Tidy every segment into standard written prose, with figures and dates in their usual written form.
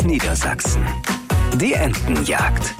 Niedersachsen. Die Entenjagd.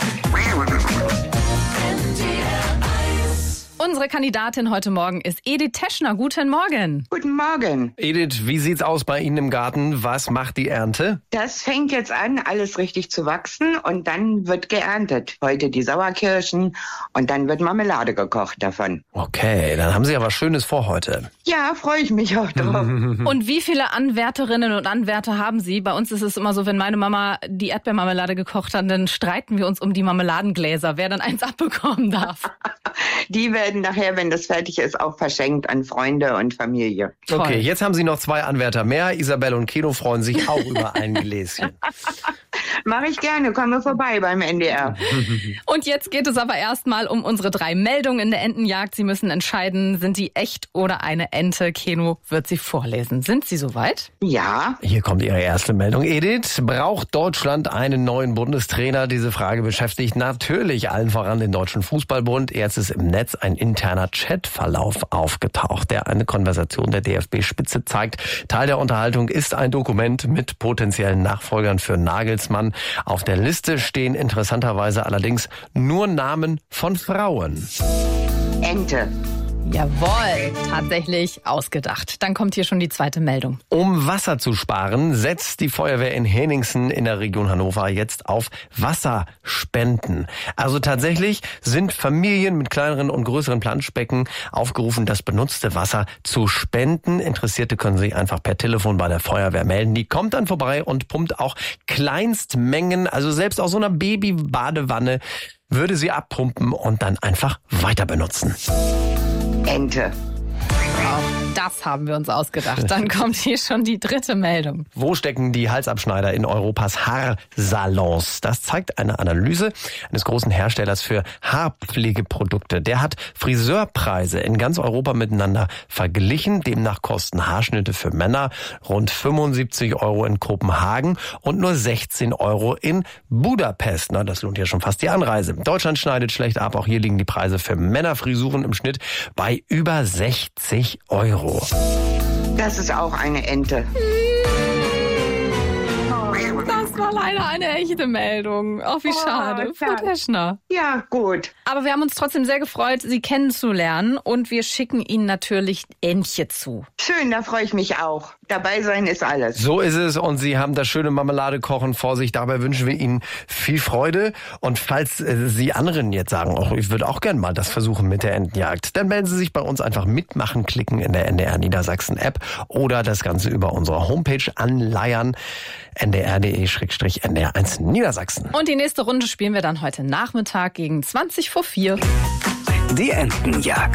Unsere Kandidatin heute Morgen ist Edith Teschner. Guten Morgen. Guten Morgen. Edith, wie sieht's aus bei Ihnen im Garten? Was macht die Ernte? Das fängt jetzt an, alles richtig zu wachsen und dann wird geerntet. Heute die Sauerkirschen und dann wird Marmelade gekocht davon. Okay, dann haben Sie ja was Schönes vor heute. Ja, freue ich mich auch drauf. Und wie viele Anwärterinnen und Anwärter haben Sie? Bei uns ist es immer so, wenn meine Mama die Erdbeermarmelade gekocht hat, dann streiten wir uns um die Marmeladengläser, wer dann eins abbekommen darf. Die werden nachher, wenn das fertig ist, auch verschenkt an Freunde und Familie. Toll. Okay, jetzt haben Sie noch 2 Anwärter mehr. Isabel und Keno freuen sich auch über ein Gläschen. Mache ich gerne, komme vorbei beim NDR. Und jetzt geht es aber erstmal um unsere 3 Meldungen in der Entenjagd. Sie müssen entscheiden, sind die echt oder eine Ente? Keno wird sie vorlesen. Sind Sie soweit? Ja, Hier kommt Ihre erste Meldung. Edith, braucht Deutschland einen neuen Bundestrainer? Diese Frage beschäftigt natürlich allen voran den Deutschen Fußballbund. Jetzt ist im Netz ein interner Chatverlauf aufgetaucht, der eine Konversation der DFB-Spitze zeigt. Teil der Unterhaltung ist ein Dokument mit potenziellen Nachfolgern für Nagelsmann. Auf der Liste stehen interessanterweise allerdings nur Namen von Frauen. Ente. Jawohl, tatsächlich ausgedacht. Dann kommt hier schon die zweite Meldung. Um Wasser zu sparen, setzt die Feuerwehr in Henningsen in der Region Hannover jetzt auf Wasserspenden. Also tatsächlich sind Familien mit kleineren und größeren Planschbecken aufgerufen, das benutzte Wasser zu spenden. Interessierte können sich einfach per Telefon bei der Feuerwehr melden. Die kommt dann vorbei und pumpt auch Kleinstmengen, also selbst aus so einer Babybadewanne, würde sie abpumpen und dann einfach weiter benutzen. Ente. Auch das haben wir uns ausgedacht. Dann kommt hier schon die dritte Meldung. Wo stecken die Halsabschneider in Europas Haarsalons? Das zeigt eine Analyse eines großen Herstellers für Haarpflegeprodukte. Der hat Friseurpreise in ganz Europa miteinander verglichen. Demnach kosten Haarschnitte für Männer rund 75 € in Kopenhagen und nur 16 € in Budapest. Na, das lohnt ja schon fast die Anreise. Deutschland schneidet schlecht ab. Auch hier liegen die Preise für Männerfrisuren im Schnitt bei über 60 €. Das ist auch eine Ente. Das war leider eine echte Meldung. Auch wie schade. Frau schade. Teschner. Ja, gut. Aber wir haben uns trotzdem sehr gefreut, Sie kennenzulernen. Und wir schicken Ihnen natürlich Entche zu. Schön, da freue ich mich auch. Dabei sein ist alles. So ist es und Sie haben das schöne Marmeladekochen vor sich. Dabei wünschen wir Ihnen viel Freude. Und falls Sie anderen jetzt sagen, oh, ich würde auch gerne mal das versuchen mit der Entenjagd, dann melden Sie sich bei uns einfach mitmachen, klicken in der NDR Niedersachsen App oder das Ganze über unsere Homepage anleiern, ndr.de/ndr1 Niedersachsen. Und die nächste Runde spielen wir dann heute Nachmittag gegen 4:20. Die Entenjagd.